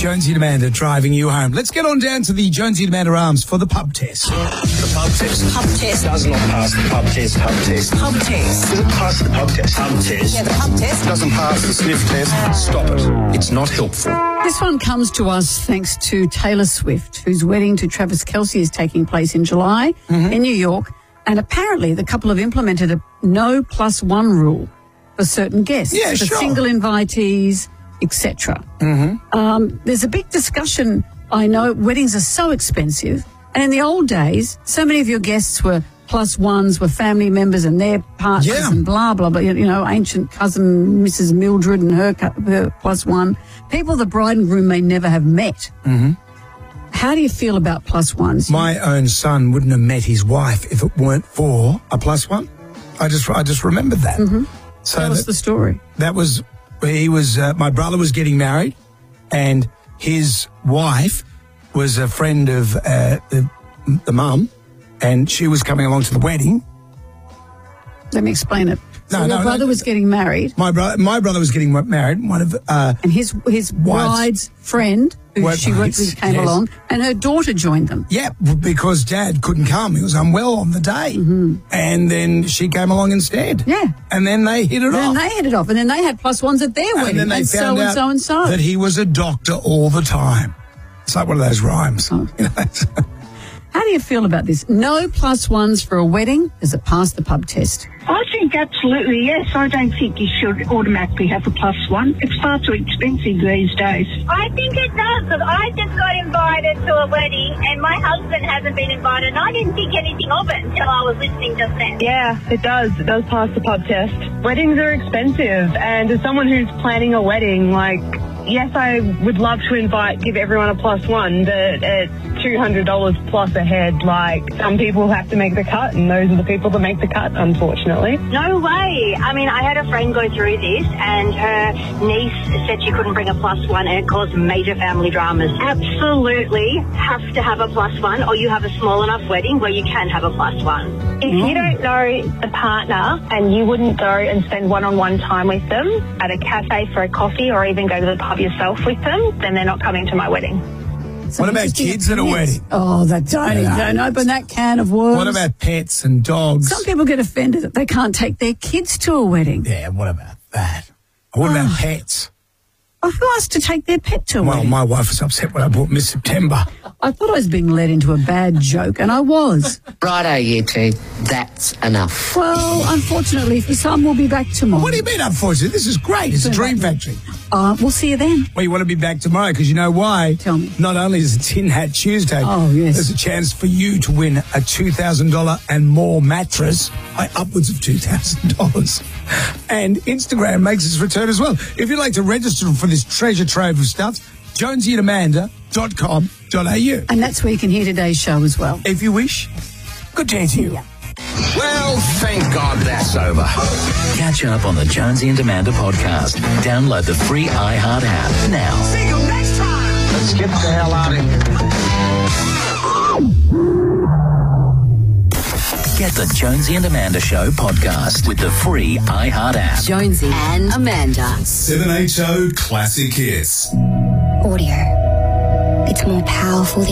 Jonesy and Amanda driving you home. Let's get on down to the Jonesy and Amanda Arms for the pub test. The pub test. Pub test. Does not pass the pub test. Pub test. Pub test. Does it pass the pub test? Pub test. Yeah, the pub test. Doesn't pass the sniff test. Stop it. It's not helpful. This one comes to us thanks to Taylor Swift, whose wedding to Travis Kelce is taking place in July in New York. And apparently the couple have implemented a no plus one rule for certain guests, for single invitees, etc. There's a big discussion. I know weddings are so expensive. And in the old days, so many of your guests were plus ones, were family members and their partners and blah, blah, blah. You know, ancient cousin Mrs. Mildred and her plus one. People the bride and groom may never have met. How do you feel about plus ones? My own son wouldn't have met his wife if it weren't for a plus one. I just remembered that. So Tell us the story. That was, my brother was getting married and his wife was a friend of the mum and she was coming along to the wedding. Let me explain it. So your brother was getting married. My brother was getting married. One of and his bride's friend, who she worked with, came along, and her daughter joined them. Yeah, because Dad couldn't come; he was unwell on the day, and then she came along instead. Yeah, and then they hit it off. And then they had plus ones at their wedding. And then they found out that he was a doctor all the time. It's like one of those rhymes. Oh. How do you feel about this? No plus ones for a wedding? Does it pass the pub test? I think absolutely yes. I don't think you should automatically have a plus one. It's far too expensive these days. I think it does, because I just got invited to a wedding and my husband hasn't been invited and I didn't think anything of it until I was listening just then. Yeah, it does. It does pass the pub test. Weddings are expensive, and as someone who's planning a wedding, yes, I would love to give everyone a plus one, but it's $200 plus a head. Some people have to make the cut, and those are the people that make the cut, unfortunately. No way. I mean, I had a friend go through this, and her niece said she couldn't bring a plus one, and it caused major family dramas. Absolutely have to have a plus one, or you have a small enough wedding where you can have a plus one. If you don't know the partner and you wouldn't go and spend one-on-one time with them at a cafe for a coffee or even go to the pub yourself with them, then they're not coming to my wedding. What about kids at a wedding? Oh, don't open that can of worms. What about pets and dogs? Some people get offended that they can't take their kids to a wedding. Yeah, what about that? What about pets? Oh, who asked to take their pet to a wedding? Well, my wife was upset when I bought Miss September. I thought I was being led into a bad joke, and I was. Righto, you two. That's enough. Well, unfortunately for some, we'll be back tomorrow. What do you mean, unfortunately? This is great. It's a dream factory. We'll see you then. Well, you want to be back tomorrow because you know why? Tell me. Not only is it Tin Hat Tuesday, there's a chance for you to win a $2,000 and more mattress by upwards of $2,000. And Instagram makes its return as well. If you'd like to register for this treasure trove of stuff, jonesyandamanda.com.au. And that's where you can hear today's show as well. If you wish. Good day to you. Yeah. Well, thank God that's over. Catch up on the Jonesy and Amanda podcast. Download the free iHeart app now. See you next time. Let's get the hell out of here. Get the Jonesy and Amanda Show podcast with the free iHeart app. Jonesy and Amanda. 780 Classic Hits. Audio. It's more powerful than